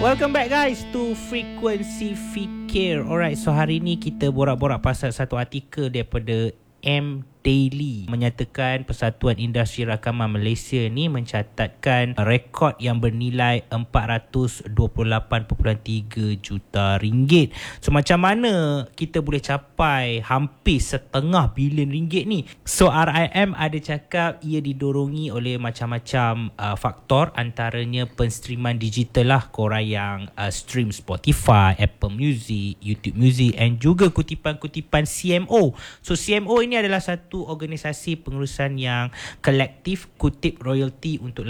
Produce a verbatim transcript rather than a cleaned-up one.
Welcome back guys to Frekuensi Fikir. Alright, so hari ni kita borak-borak pasal satu artikel daripada M Daily menyatakan Persatuan Industri Rakaman Malaysia ni mencatatkan rekod yang bernilai empat ratus dua puluh lapan perpuluhan tiga juta ringgit. So macam mana kita boleh capai hampir setengah bilion ringgit ni? So R I M ada cakap ia didorongi oleh macam-macam uh, faktor, antaranya penstreaman digital lah, korang yang uh, stream Spotify, Apple Music, YouTube Music, and juga kutipan-kutipan C M O. So C M O ini adalah satu organisasi pengurusan yang kolektif kutip royalty untuk